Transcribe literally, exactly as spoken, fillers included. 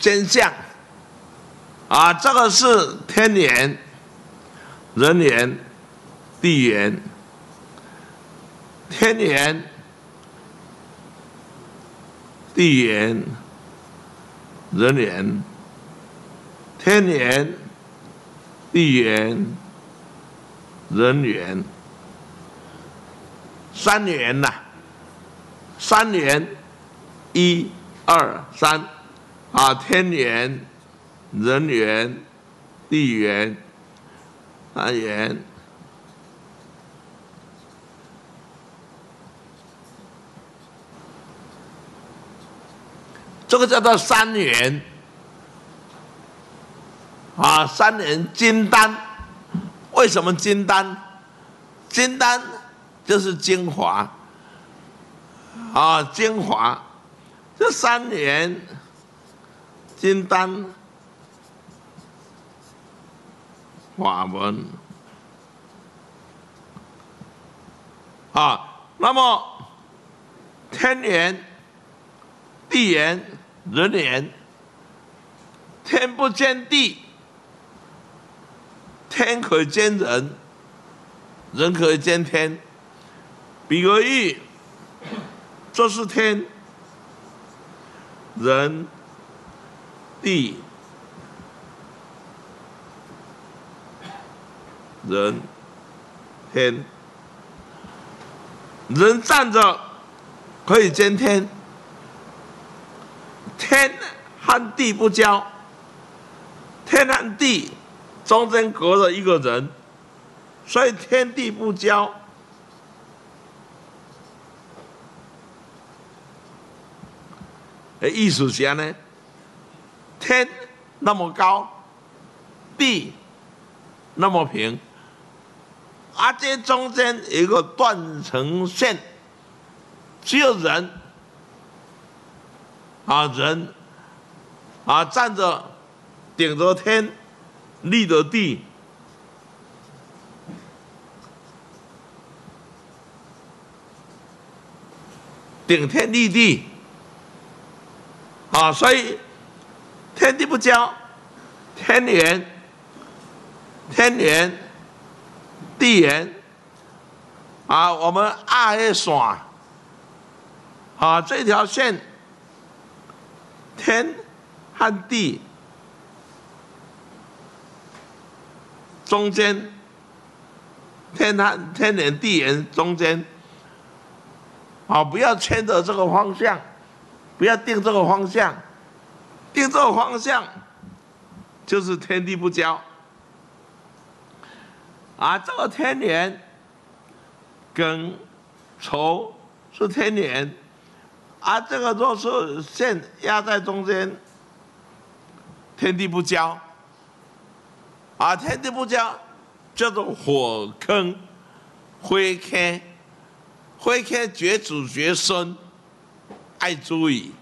间相啊，这个是天圆、人圆、地圆。天圆、地圆、人圆。天圆、地圆、人圆。三元呐、啊，三元，一、二、三，啊，天元、人元、地元、三元。这个叫做三元，啊，三元金丹。为什么金丹？金丹就是精华，啊，精华，这三元金丹法门，啊，那么天元、地元、人元，天不兼地，天可以兼人，人可以兼天。比个喻，这是天，人、地、人、天。人站着可以兼天，天和地不交，天和地中间隔着一个人，所以天地不交。的意思是呢，天那么高，地那么平，啊，这中间有一个断层线，只有人啊，人啊站着顶着天，立着地，顶天立地。啊，所以天地不交，天圆、天圆、地圆，啊，我们二个线，啊，这条线，天和地中间，天和天圆、地圆中间，啊，不要牵着这个方向。不要定这个方向，定这个方向就是天地不交。啊，这个天圆跟丑是天圆，啊，这个若是线压在中间，天地不交。啊，天地不交叫做火坑、火坑，火坑绝子绝孙。爱注意，